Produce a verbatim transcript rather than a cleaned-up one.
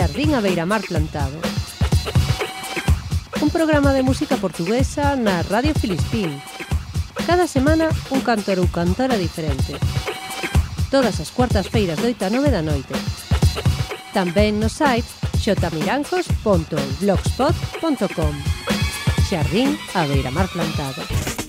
Xardín a Beiramar Plantado. Un programa de música portuguesa na Radio Filispín. Cada semana un cantor ou cantora diferente. Todas as cuartas feiras de oito a nove da noite. Tamén no site xotamiranjos punto blogspot punto com. Xardín a Beiramar Plantado.